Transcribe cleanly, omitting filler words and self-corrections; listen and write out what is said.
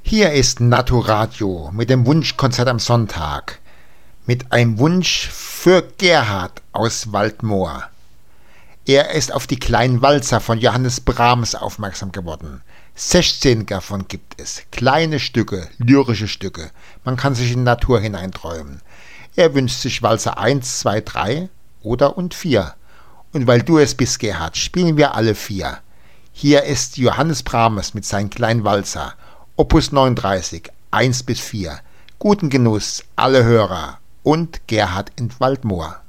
Hier ist Naturadio mit dem Wunschkonzert am Sonntag. Mit einem Wunsch für Gerhard aus Waldmoor. Er ist auf die kleinen Walzer von Johannes Brahms aufmerksam geworden. 16 davon gibt es. Kleine Stücke, lyrische Stücke. Man kann sich in die Natur hineinträumen. Er wünscht sich Walzer 1, 2, 3 oder und 4. Und weil du es bist, Gerhard, spielen wir alle 4. Hier ist Johannes Brahms mit seinen kleinen Walzer. Opus 39, 1 bis 4. Guten Genuss, alle Hörer und Gerhard in Waldmoor.